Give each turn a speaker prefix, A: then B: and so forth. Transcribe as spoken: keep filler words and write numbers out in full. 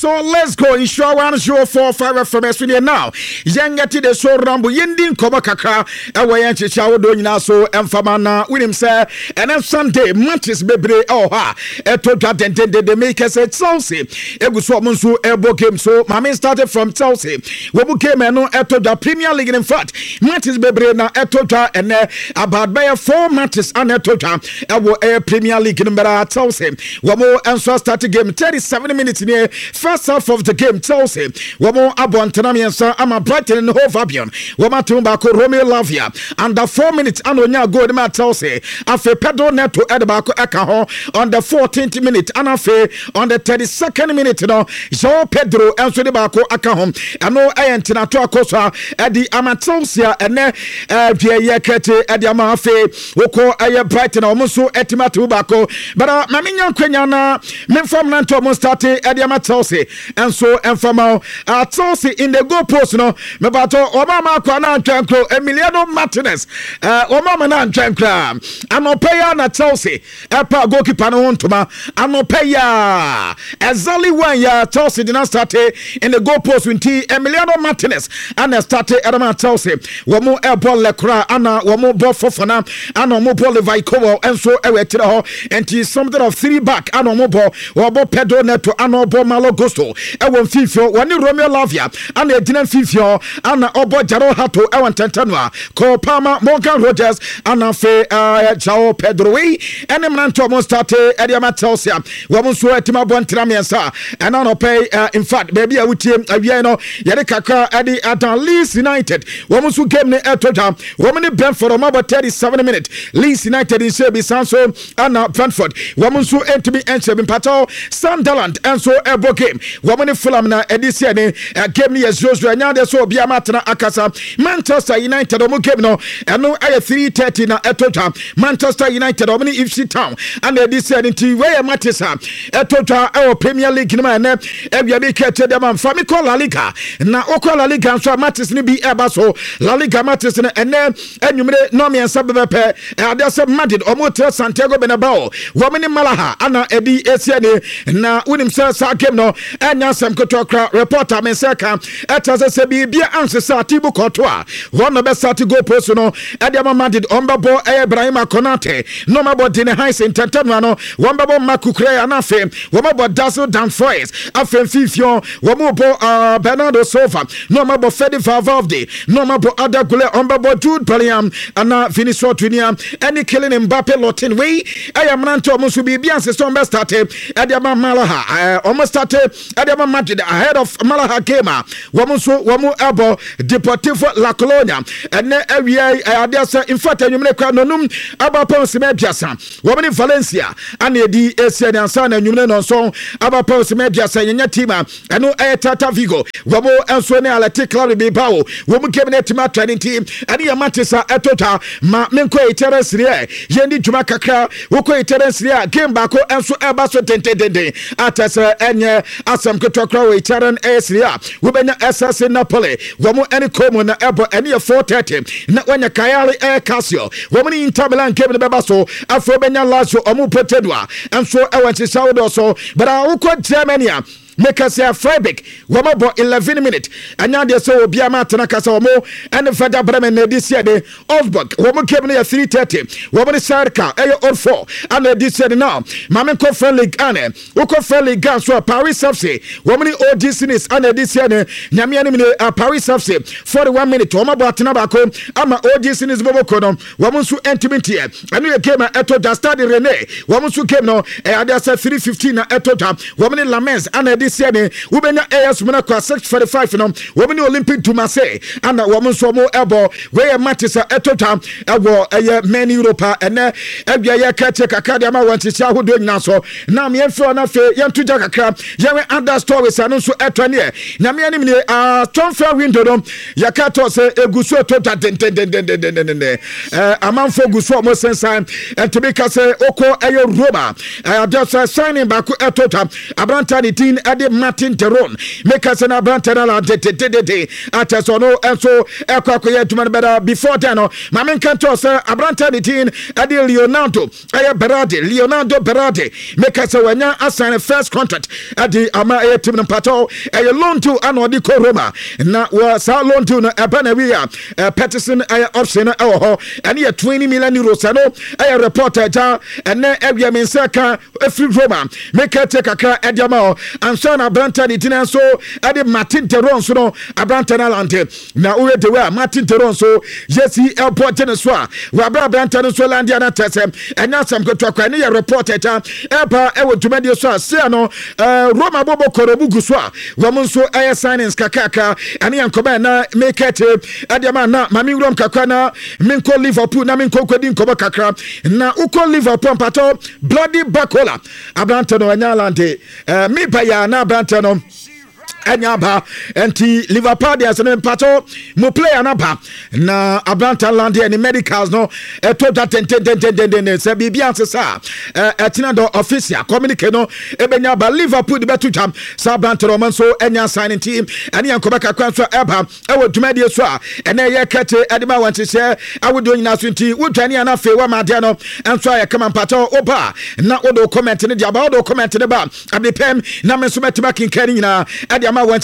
A: So let's go. Insure one zero four five from Eswini now. Yanga to the so rambo yendin koba kakra. Ewa yanchi chawo do nyina so emfamana winim say and then Sunday matches bebre oh ha. Eto dwa den den de make us Chelsea. Egu so monso ebo game so mama started from Chelsea. Webu game no eto dwa Premier League in fact. Matches bebre na eto dwa and about by four matches and eto dwa ewo e Premier League number Chelsea. Wamo enso start game thirty-seven minutes near first half of the game. Chelsea wamo abontanamiensa ama Brighton and Hove Albion wama tumbako Romeo Lavia under four minutes and onya go ma Chelsea afe Pedro Neto edebako eka ho on the fourteenth minute and afe on the thirty-second minute no João Pedro enso de bako aka ho eno ayentina to akoso edi ama Chelsea ene eh ye kete edi ama afe woko aye Brighton omuso etima tubako but maminya kwenya na memfam na to mo start edi ama Chelsea and so enfama uh, Chelsea in the goal post no me bato Obama kwa na antwankro Emiliano Martinez uh, Obama na antwankra anopeya na Chelsea epa goalkeeper no ntoma anopeya exactly when ya Chelsea did not start in the goal post with Emiliano Martinez and started Edema Chelsea womo airport lekra ana womo ball fofana ana mo ball Levaikovo and so ewe tire ho enti something of three back ana mo ball wobo Pedro Neto ana ball Malo Gusto ewo fifio wani Romeo Lavia ana edina fifio ana obo Jaro Hato ewo tentanwa ko Palmer Morgan Rogers ana fe uh, João Pedro we ene mranto mo start Ediama Chelsea womo so etima bontra miensa ana no pay uh, in fact baby awutie awia no yere kakra edi at Leeds United womo so game ne etoja womo ne Brentford o mabo thirty-seven minutes Leeds United in Sebi Sanso ana Brentford womo so entimi enche bimpato Sunderland enso ebo game womo ne Fulham na edisia ne uh, game ne zero zero anya de so bia matena akasa Manchester United o mo game no eno aye three thirty na etoja Manchester United o mo ne Ipswich Town ana edisia ne ti we matesa etoja e Premier League na na ebia bi kete de man fami ko La Liga na okwa La Liga so matches ni bi eba so La Liga matches na ene enwumre no me ensa bebepe ade se Madrid o mo tre Santiago Bernabeu wo me ni Malaha ana edi esia ne na unim se sa game no enya sam kotokra reporter me se ka etase se bi bia ansesa tibu kotwa wo no be start go post no ade ma Madrid on babo e Ibrahim Konate no mabo dine Heinz Intentanwa no wo babo Makukre na fe wo mabo Dazzle Danfoys afen fifio wo mabo uh, Bernardo Silva no mabo Fede Valverde no mabo Ada Gule on babo Jude Bellingham ana Vinicius Junior any killing Mbappe Lotin we I am nanto omusu bi bia se so mbe start ade ma Malaha almost started ade ma Madrid ahead of Malaha game wo muso wo mu ebo Deportivo La Colonia and awia ade se in fact anwumre kwa nonum abapon se mebiasa wo ni Valencia and edi esia na san anwumre no so abapon se mebiasa yenya team eno e Tata Vigo wo mu enso ne Athletic Club Bilbao wo mu game ne team training team and ya Manchester etota ma menko etere sire yendi djuma kakra wo ko etere sire game ba ko enso eba so tentendende atese enye asam ketokra wo etere esire wo benya S S Napoli wo mu ene komo na ebo ene four thirty na wanya Kayali e Casio wo mu Inter Milan game ne beba so afro benya Lazio omu Petedwa enso ewanchi sawo so but wo ko Germany make us a Freiburg womo bo eleven minutes anya de so obi amatena kasa womo and Werder Bremen na this year de Augsburg womo came near three thirty womo ni Sarka e old four and this year now mame ko friendly ane wo ko friendly gan so Paris F C womo ni O G Sinis and this year ne nyame ani uh, Paris F C forty-one minutes womo bo atena ba ko ama O G Sinis bobo ko no womo so intimate and we game eto da Stade Rennais womo so game no e ade say three fifteen na eto da womo ni Lamens and this year we been A S Monaco six forty-five no we been Olympic to Marseille and woman so mo ebo we matches etota ebo eye men Europa and e bia ye ka che kakade ma want tia hodo nyina so na me enfo na fe ye ntuja kakra ye we other stories anu so etwa ne na me anim ne ah transfer window no ya ka to se eguso etota den den den den den den eh amanfo guso mo sensan and to be ka se oko eye Roma eh just signing back etota abranta ni tin ɛde Martin Teron make us an abrantana de de de de atasono enso ekwa koye adwuma better before then no mamen kanto say abrantana team ɛde Leonardo ɛyɛ Berardi Leonardo Berardi make us wanya assign first contract ɛde ama ɛyɛ team no pato ɛyɛ loan to anodi ko Roma na wa sa loan to no ɛba na wi a Peterson ɛyɛ option ɛwɔ hɔ ɛne yɛ twenty million euros no ɛyɛ reporter ja ɛne ɛwia mensaka free Roma make it take kakra ɛde ama ansa na abrantana team so ɛde Martin Teron so no abrantana lande na uwe de wa Martin Teron so yesi airport ne so a wa abrantana so lande na tese enya sam kotwa kwa ne reporter ta eba e wo dwumade so a se no Roma bobo korobu gu so a wo mo so aye signings kakaka ane yankoba na make it ade ma na mami wrom kakra na minko Liverpool na minko kwedi nkoba kakra na uko Liverpool pato bloody bakola abrantana enya lande mi ba ya na abrantana Anyaba enti Liverpool dia sene pato mo player na ba na Abranta land any medicals no e to that ten ten ten ten ten se bibia sesa e tina do official communicate no e benya ba Liverpool de betu jam sa Abranta Roman so enya signing team ene yankoba kakwan so eba e wo dwumade so a ene ye kete e de ma wanti se awodo nyina so nti wodwane ana fe wa ma de no enso aye kama pato oba na wodo comment ne dia ba wodo comment ne ba abde pem na me so metima kinkani nyina e de ma wanti